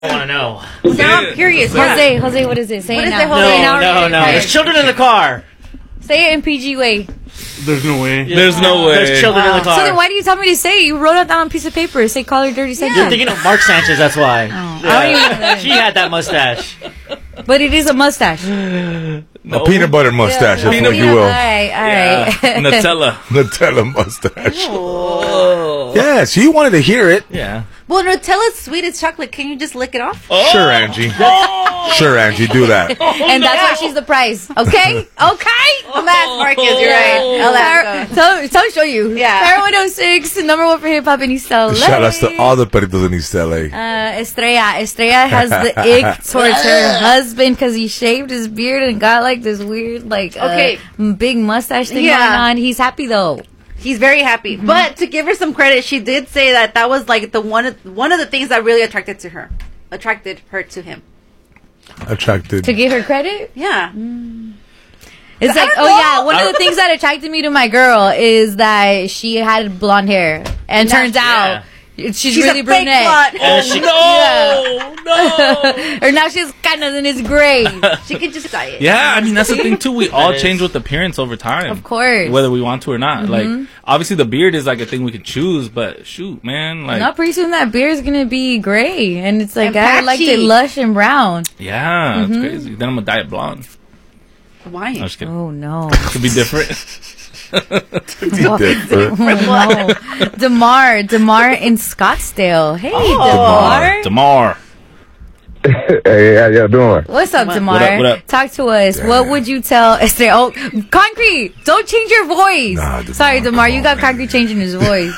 I want to know. Now I'm curious. Jose, what is it? Say What it is now. it, Jose? No. There's children in the car. Say it in PG way. There's no way. Yeah. There's no way. There's children in the car. So then why do you tell me to say it? You wrote it down on a piece of paper. Say call her dirty Sanchez. You're thinking of Mark Sanchez, that's why. I don't even know that. She had that mustache. But it is a mustache. A peanut butter mustache, if you will. All right. Nutella mustache. Yeah, so you wanted to hear it. Yeah. Well, Nutella's sweet as chocolate. Can you just lick it off? Sure, Angie. Sure, Angie, do that. And that's why she's the prize. Okay? I'm ask Marcus, you're right. I'll ask him. Tell show you. Yeah. Power 106, number one for hip hop in East LA. Shout outs to all the perritos in East LA. Estrella has the ick towards her husband because he shaved his beard and got like this weird big mustache thing going on. He's happy though. He's very happy. Mm-hmm. But to give her some credit, she did say that was like the one of the things that really attracted her to him. Attracted. To give her credit? Yeah. It's like, one of the things that attracted me to my girl is that she had blonde hair. And turns out she's really brunette. No. Or now she's kind of in this gray. She can just dye it. Yeah, I mean, that's the thing, too. We all change with appearance over time. Of course. Whether we want to or not. Like, obviously, the beard is like a thing we can choose, but shoot, man. Like, not pretty soon that beard is going to be gray. And it's like, And I liked it lush and brown. yeah, it's crazy. Then I'm going to dye it blonde. Why? I'm just kidding. Oh, no. Could be different. Oh, no. Demar in Scottsdale. Hey, Demar. Hey, how y'all doing? What's up, Demar? What up? Talk to us. Damn. What would you tell Esther? Oh, Concrete! Don't change your voice. Nah, Sorry, Demar. You got man. Concrete changing his voice.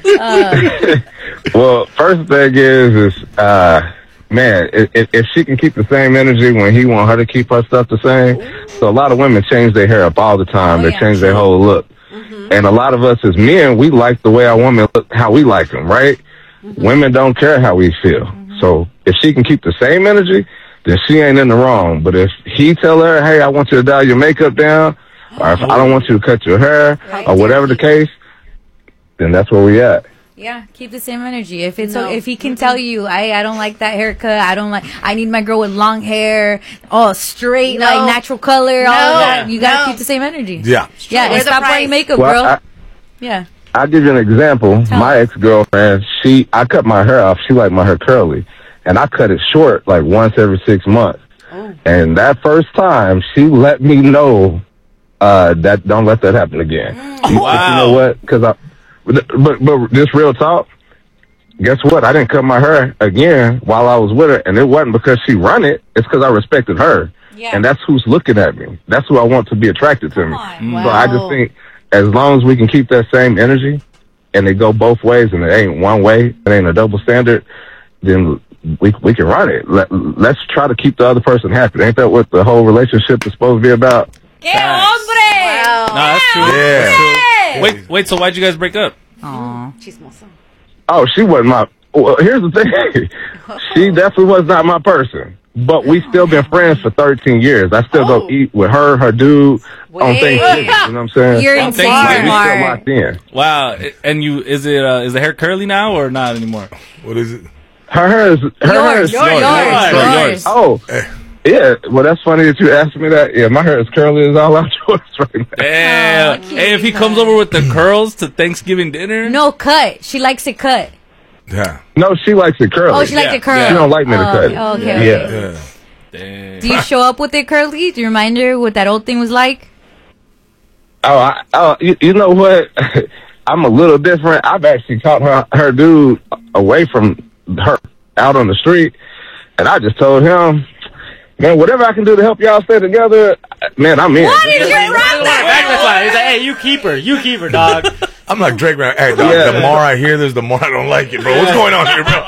Well, first thing is man, if she can keep the same energy when he want her to keep her stuff the same. So a lot of women change their hair up all the time. They change their whole look. And a lot of us as men, we like the way our women look, how we like them, right? Women don't care how we feel. So if she can keep the same energy, then she ain't in the wrong. But if he tell her, hey, I want you to dial your makeup down, or if I don't want you to cut your hair, or whatever the case, then that's where we at. Yeah, keep the same energy. If it's if he can tell you, I don't like that haircut. I need my girl with long hair, all straight, like natural color, all of that. You gotta keep the same energy. Yeah. Yeah, and stop wearing makeup, Well, girl. Yeah. I'll give you an example. My ex-girlfriend, I cut my hair off. She liked my hair curly. And I cut it short like once every 6 months. And that first time, she let me know that don't let that happen again. Wow. You know what? But this real talk, guess what? I didn't cut my hair again while I was with her. And it wasn't because she run it. It's because I respected her. Yeah. And that's who's looking at me. That's who I want to be attracted to me. Wow. So I just think as long as we can keep that same energy and they go both ways and it ain't one way, it ain't a double standard, then we can run it. Let's try to keep the other person happy. Ain't that what the whole relationship is supposed to be about? Yeah, hombre! Wow. No, that's true. Yeah. That's true. Wait, so why'd you guys break up? Aw. Oh, she wasn't my... Well, here's the thing. She definitely was not my person. But we still been friends for 13 years. I still go eat with her dude on Thanksgiving. You know what I'm saying? You're Oh, insane, thank you. We still Demar. locked in. Wow. And is the hair curly now or not anymore? What is it? Her hair is... Yours. Oh, yeah. Well, that's funny that you asked me that. Yeah, my hair is curly as all out yours right now. Damn. Hey, if he comes over with the curls to Thanksgiving dinner. No, cut. She likes it cut. Yeah. No, she likes it curly. Oh, she likes it curly. She don't like me to cut it. Okay. Yeah. Damn. Do you show up with it curly? Do you remind her what that old thing was like? You know what? I'm a little different. I've actually taught her dude away from her out on the street. And I just told him, man, whatever I can do to help y'all stay together, man, I'm in. What is your rap? He's like, hey, you keep her, dog. I'm like Drake, man. Hey, dog, the more I hear this, the more I don't like it, bro. What's going on here, bro?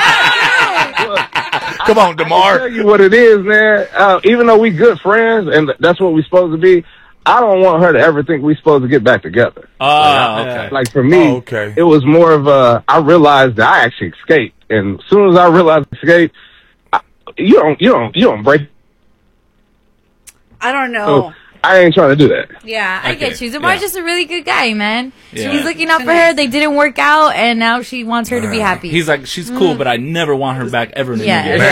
Come on, I'll DeMar. tell you what it is, man. Even though we good friends and that's what we supposed to be, I don't want her to ever think we supposed to get back together. Okay. Like for me, it was more of I realized that I actually escaped, and as soon as I realized I escaped, you don't break. I don't know. I ain't trying to do that. Yeah, I get you. Zamar's Yeah. just a really good guy, man. Yeah. He's looking out for her. They didn't work out, and now she wants her to be happy. He's like, she's cool, but I never want her back ever in the Yeah. new year.